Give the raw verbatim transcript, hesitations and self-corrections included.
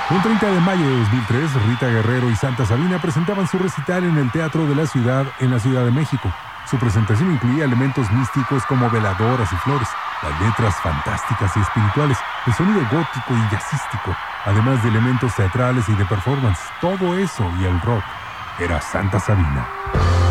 Un treinta de mayo de dos mil tres, Rita Guerrero y Santa Sabina presentaban su recital en el Teatro de la Ciudad en la Ciudad de México. Su presentación incluía elementos místicos como veladoras y flores, las letras fantásticas y espirituales, el sonido gótico y jazzístico, además de elementos teatrales y de performance. Todo eso y el rock era Santa Sabina.